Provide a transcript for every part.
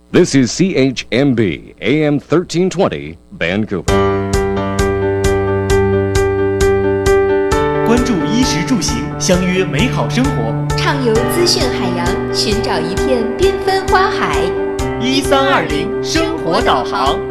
This is CHMB AM 1320 Vancouver. 关注衣食住行，相约美好生活。 畅游资讯海洋，寻找一片缤纷花海。 1320生活导航。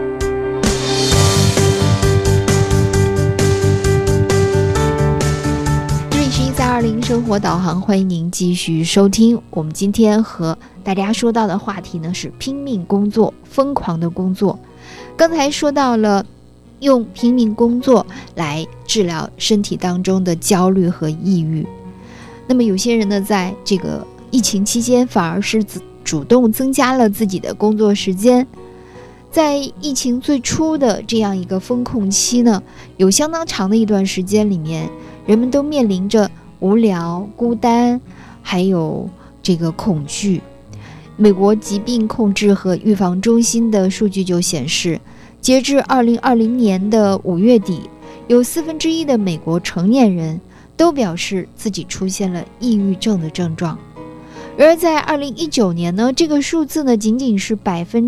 这里是1320生活导航，欢迎您继续收听。我们今天和大家说到的话题呢是拼命工作，疯狂的工作。刚才说到了用拼命工作来治疗身体当中的焦虑和抑郁。那么有些人呢，在这个疫情期间反而是主动增加了自己的工作时间。在疫情最初的这样一个封控期呢，有相当长的一段时间里面，人们都面临着无聊、孤单，还有这个恐惧。美国疾病控制和预防中心的数据就显示，截至2020年的5月底，有1/4的美国成年人都表示自己出现了抑郁症的症状。而在2019年呢，这个数字呢仅仅是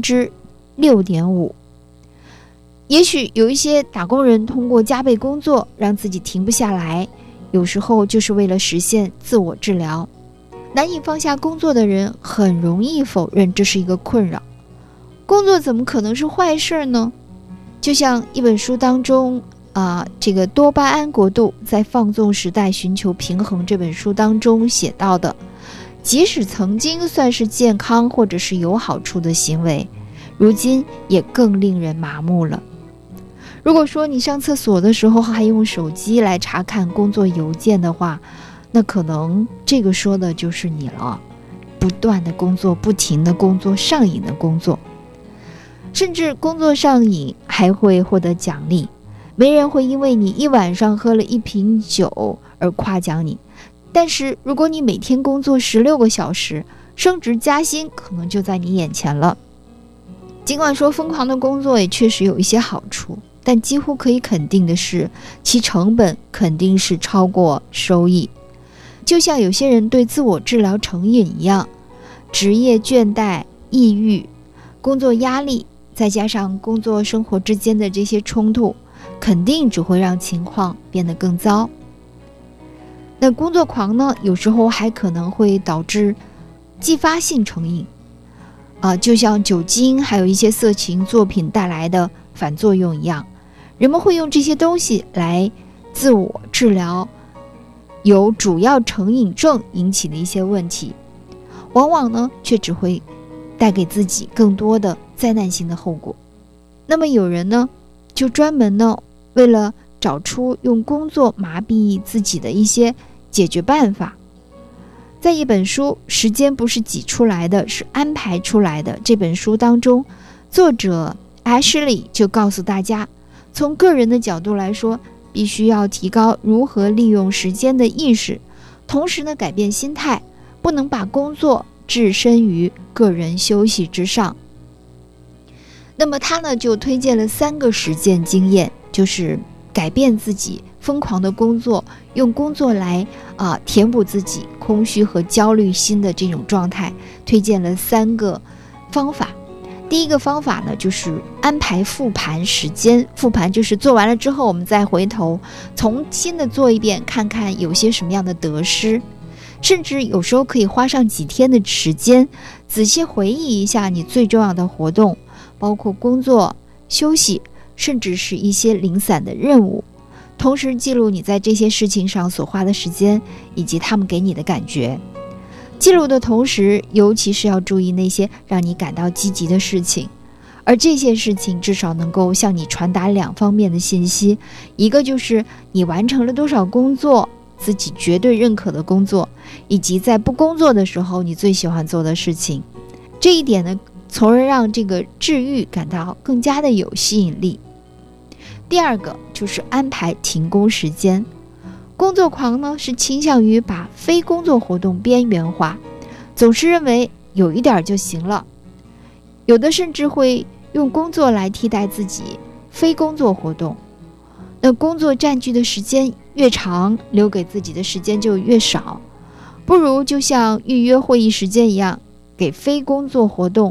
6.5%。也许有一些打工人通过加倍工作让自己停不下来，有时候就是为了实现自我治疗。难以放下工作的人很容易否认这是一个困扰。工作怎么可能是坏事呢？就像一本书当中这个多巴胺国度在放纵时代寻求平衡这本书当中写到的，即使曾经算是健康或者是有好处的行为，如今也更令人麻木了。如果说你上厕所的时候还用手机来查看工作邮件的话，那可能这个说的就是你了。不断的工作，不停的工作，上瘾的工作，甚至工作上瘾还会获得奖励。没人会因为你一晚上喝了1瓶酒而夸奖你，但是如果你每天工作16个小时，升职加薪可能就在你眼前了。尽管说疯狂的工作也确实有一些好处，但几乎可以肯定的是，其成本肯定是超过收益。就像有些人对自我治疗成瘾一样，职业倦怠、抑郁、工作压力，再加上工作生活之间的这些冲突，肯定只会让情况变得更糟。那工作狂呢，有时候还可能会导致继发性成瘾就像酒精还有一些色情作品带来的反作用一样，人们会用这些东西来自我治疗由主要成瘾症引起的一些问题，往往呢却只会带给自己更多的灾难性的后果。那么有人呢就专门呢为了找出用工作麻痹自己的一些解决办法，在一本书《时间不是挤出来的，是安排出来的》这本书当中，作者 Ashley 就告诉大家，从个人的角度来说，必须要提高如何利用时间的意识，同时呢改变心态，不能把工作置身于个人休息之上。那么他呢就推荐了3个实践经验，就是改变自己疯狂的工作，用工作来填补自己空虚和焦虑心的这种状态，推荐了3个方法。第一个方法呢，就是安排复盘时间。复盘就是做完了之后，我们再回头重新的做一遍，看看有些什么样的得失，甚至有时候可以花上几天的时间，仔细回忆一下你最重要的活动，包括工作、休息，甚至是一些零散的任务，同时记录你在这些事情上所花的时间，以及他们给你的感觉。记录的同时，尤其是要注意那些让你感到积极的事情，而这些事情至少能够向你传达2方面的信息，一个就是你完成了多少工作，自己绝对认可的工作，以及在不工作的时候你最喜欢做的事情。这一点呢，从而让这个治愈感到更加的有吸引力。第二个就是安排停工时间。工作狂呢是倾向于把非工作活动边缘化，总是认为有一点就行了，有的甚至会用工作来替代自己非工作活动。那工作占据的时间越长，留给自己的时间就越少，不如就像预约会议时间一样，给非工作活动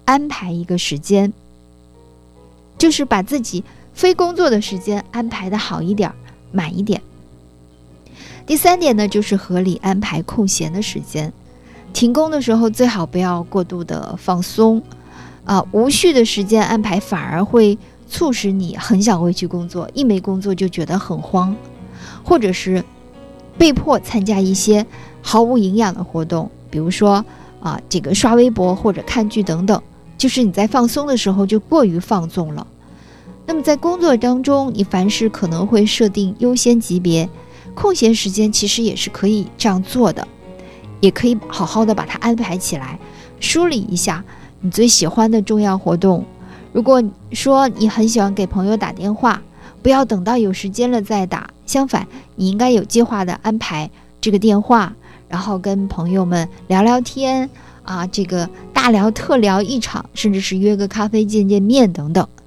安排一个时间，就是把自己非工作的时间安排的好一点，满一点。第3点呢，就是合理安排空闲的时间。停工的时候最好不要过度的放松无序的时间安排反而会促使你很想回去工作，一没工作就觉得很慌，或者是被迫参加一些毫无营养的活动，比如说这个刷微博或者看剧等等，就是你在放松的时候就过于放纵了。那么在工作当中，你凡事可能会设定优先级别，空闲时间其实也是可以这样做的，也可以好好的把它安排起来，梳理一下你最喜欢的重要活动。如果说你很喜欢给朋友打电话，不要等到有时间了再打，相反，你应该有计划的安排这个电话，然后跟朋友们聊聊天这个大聊特聊一场，甚至是约个咖啡见见面等等。